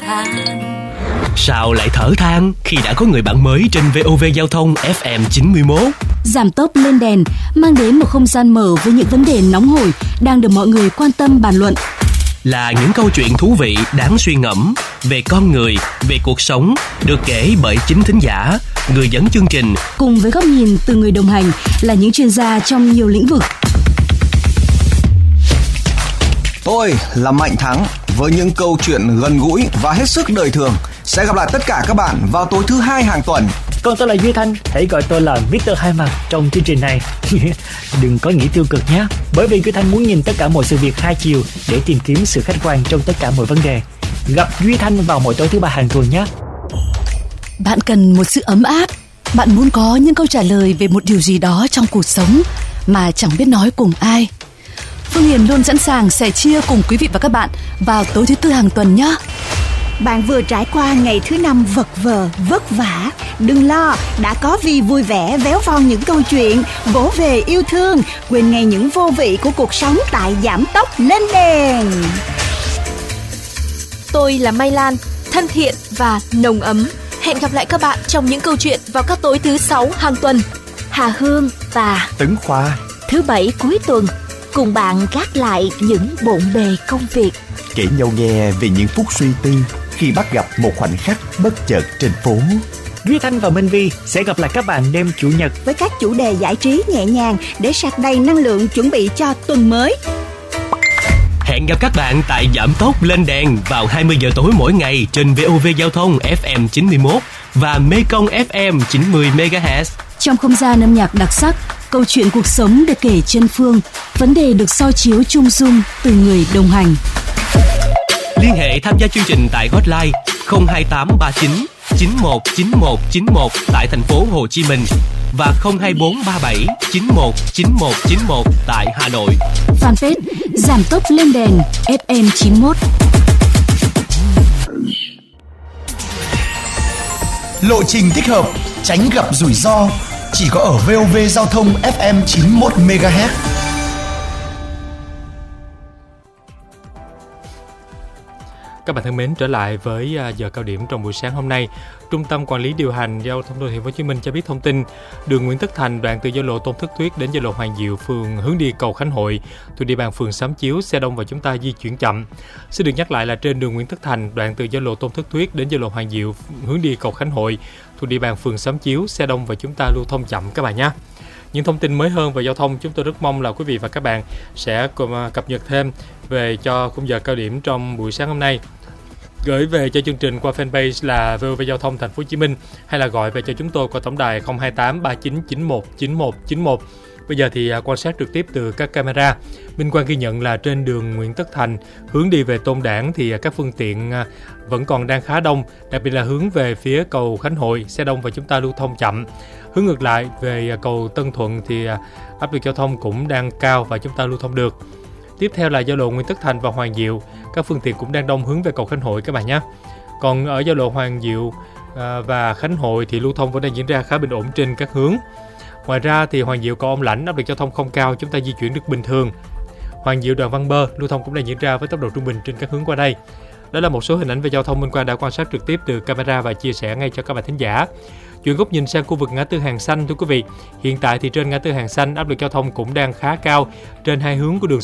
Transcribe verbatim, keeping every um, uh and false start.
than. Sao lại thở than khi đã có người bạn mới trên vê o vê Giao thông ép em chín mươi mốt? Giảm tốc lên đèn mang đến một không gian mở với những vấn đề nóng hổi đang được mọi người quan tâm bàn luận. Là những câu chuyện thú vị đáng suy ngẫm về con người, về cuộc sống, được kể bởi chính thính giả, người dẫn chương trình, cùng với góc nhìn từ người đồng hành là những chuyên gia trong nhiều lĩnh vực. Tôi là Mạnh Thắng với những câu chuyện gần gũi và hết sức đời thường. Sẽ gặp lại tất cả các bạn vào tối thứ hai hàng tuần. Còn tôi là Duy Thanh, hãy gọi tôi là mít tơ Hai Mặt trong chương trình này. Đừng có nghĩ tiêu cực nhé, bởi vì Duy Thanh muốn nhìn tất cả mọi sự việc hai chiều để tìm kiếm sự khách quan trong tất cả mọi vấn đề. Gặp Duy Thanh vào mỗi tối thứ ba hàng tuần nhé. Bạn cần một sự ấm áp, bạn muốn có những câu trả lời về một điều gì đó trong cuộc sống mà chẳng biết nói cùng ai. Phương Hiền luôn sẵn sàng sẻ chia cùng quý vị và các bạn vào tối thứ tư hàng tuần nhé. Bạn vừa trải qua ngày thứ năm vật vờ, vất vả. Đừng lo, đã có Vi vui vẻ véo von những câu chuyện, vỗ về yêu thương, quên ngay những vô vị của cuộc sống tại Giảm Tốc Lên Đèn. Tôi là Mai Lan, thân thiện và nồng ấm. Hẹn gặp lại các bạn trong những câu chuyện vào các tối thứ sáu hàng tuần. Hà Hương và Tấn Khoa thứ bảy cuối tuần cùng bạn gác lại những bộn bề công việc, kể nhau nghe về những phút suy tư khi bắt gặp một khoảnh khắc bất chợt trên phố. Duy Thanh và Minh Vi sẽ gặp lại các bạn đêm Chủ nhật với các chủ đề giải trí nhẹ nhàng để sạc đầy năng lượng chuẩn bị cho tuần mới. Hẹn gặp các bạn tại Giảm Tốc Lên Đèn vào hai mươi giờ tối mỗi ngày trên vê o vê Giao thông ép em chín mươi mốt và Mekong ép em chín mươi mê ga héc. Trong không gian âm nhạc đặc sắc, câu chuyện cuộc sống được kể trên phương, vấn đề được soi chiếu chung dung từ người đồng hành. Liên hệ tham gia chương trình tại hotline không hai tám ba chín chín một chín một chín một tại thành phố Hồ Chí Minh và không hai bốn ba bảy chín một chín một chín một tại Hà Nội. Fanpage Giảm Tốc Lên Đèn ép em chín mốt. Lộ trình thích hợp, tránh gặp rủi ro, chỉ có ở vê o vê Giao thông ép em chín mươi mốt mê ga héc. Các bạn thân mến, trở lại với giờ cao điểm trong buổi sáng hôm nay. Trung tâm Quản lý điều hành Giao thông đô thị Hồ Chí Minh cho biết thông tin đường Nguyễn Tất Thành đoạn từ giao lộ Tôn Thất Thuyết đến giao lộ Hoàng Diệu, phường hướng đi cầu Khánh Hội thuộc địa bàn phường Xám Chiếu, xe đông và chúng ta di chuyển chậm. Xin được nhắc lại là trên đường Nguyễn Tất Thành đoạn từ giao lộ Tôn Thất Thuyết đến giao lộ Hoàng Diệu, hướng đi cầu Khánh Hội thuộc địa bàn phường Xám Chiếu, xe đông và chúng ta lưu thông chậm các bạn nhé. Những thông tin mới hơn về giao thông chúng tôi rất mong là quý vị và các bạn sẽ cập nhật thêm về cho khung giờ cao điểm trong buổi sáng hôm nay. Gửi về cho chương trình qua fanpage là vê o vê Giao thông Thành phố Hồ Chí Minh hay là gọi về cho chúng tôi qua tổng đài không hai tám ba chín chín một chín một chín một. Bây giờ thì quan sát trực tiếp từ các camera. Minh Quang ghi nhận là trên đường Nguyễn Tất Thành hướng đi về Tôn Đản thì các phương tiện vẫn còn đang khá đông, đặc biệt là hướng về phía cầu Khánh Hội, xe đông và chúng ta lưu thông chậm. Hướng ngược lại về cầu Tân Thuận thì áp lực giao thông cũng đang cao và chúng ta lưu thông được. Tiếp theo là giao lộ Nguyễn Tất Thành và Hoàng Diệu, các phương tiện cũng đang đông hướng về cầu Khánh Hội các bạn nhé. Còn ở giao lộ Hoàng Diệu và Khánh Hội thì lưu thông vẫn đang diễn ra khá bình ổn trên các hướng. Ngoài ra thì Hoàng Diệu cầu Ông Lãnh áp lực giao thông không cao, chúng ta di chuyển được bình thường. Hoàng Diệu đoạn Văn Bơ lưu thông cũng đang diễn ra với tốc độ trung bình trên các hướng qua đây. Đó là một số hình ảnh về giao thông Minh Quang đã quan sát trực tiếp từ camera và chia sẻ ngay cho các bạn thính giả. Chuyển góc nhìn sang khu vực ngã tư Hàng Xanh thưa quý vị. Hiện tại thì trên ngã tư Hàng Xanh áp lực giao thông cũng đang khá cao trên hai hướng của đường